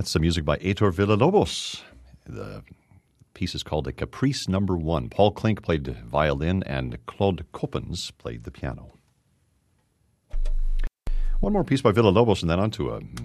That's some music by Heitor Villa-Lobos. The piece is called a Caprice No. 1. Paul Klink played violin and Claude Coppens played the piano. One more piece by Villa-Lobos and then on to a